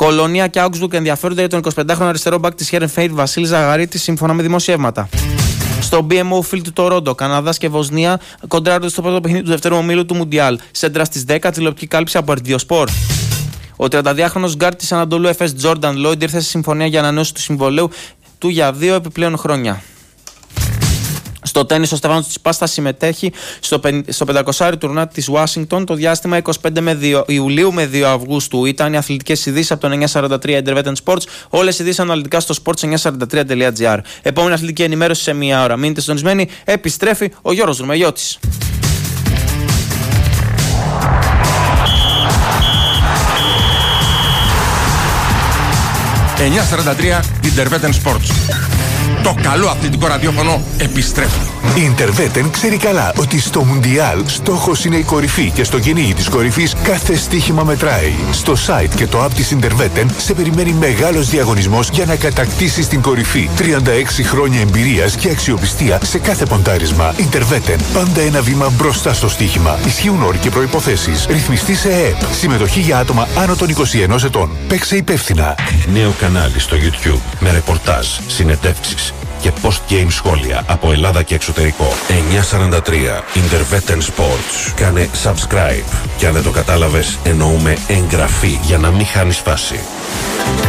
Κολονία και Augsburg ενδιαφέρονται για τον 25χρονο αριστερό μπακ της Χέρενφέιρ Βασίλη Ζαγαρίτη, σύμφωνα με δημοσιεύματα. Στο BMO Field του Τορόντο, Καναδάς και Βοσνία κοντράρονται στο πρώτο παιχνίδι του δεύτερου ομίλου του Μουντιάλ. Σέντρα στις 10, τηλεοπτική κάλυψη από Αρτιοσπορ. Ο 32χρονος γκάρτ της Ανατολού Εφές Τζόρνταν Λόιντ ήρθε σε συμφωνία για ανανέωση του συμβολέου του για 2 επιπλέον χρόνια. Στο τένις, ο Στεφάνος Τσιτσιπάς θα συμμετέχει στο 500 τουρνά της Ουάσιγκτον το διάστημα 25 Ιουλίου με 2 Αυγούστου. Ήταν οι αθλητικές ειδήσεις από το 943 Intervetten Sports. Όλες οι ειδήσεις αναλυτικά στο sports943.gr. Επόμενη αθλητική ενημέρωση σε μία ώρα. Μείνετε συντονισμένοι. Επιστρέφει ο Γιώργος Ρουμελιώτης. 943 Intervetten Sports. Το καλό αθλητικό ραδιόφωνο επιστρέφει. Η Intervetten ξέρει καλά ότι στο Μουντιάλ στόχος είναι η κορυφή και στο κυνήγι της κορυφής κάθε στοίχημα μετράει. Στο site και το app της Intervetten σε περιμένει μεγάλος διαγωνισμός για να κατακτήσεις την κορυφή. 36 χρόνια εμπειρίας και αξιοπιστία σε κάθε ποντάρισμα. Intervetten, πάντα ένα βήμα μπροστά στο στοίχημα. Ισχύουν όροι και προϋποθέσεις. Ρυθμιστή σε ΕΕΠ. Συμμετοχή για άτομα άνω των 21 ετών. Παίξε υπεύθυνα. Νέο κανάλι στο YouTube με ρεπορτάζ, συνεντεύξεις και post-game σχόλια από Ελλάδα και εξωτερικό. 943 Intervetten Sports. Κάνε subscribe. Και αν δεν το κατάλαβες, εννοούμε εγγραφή για να μην χάνεις φάση.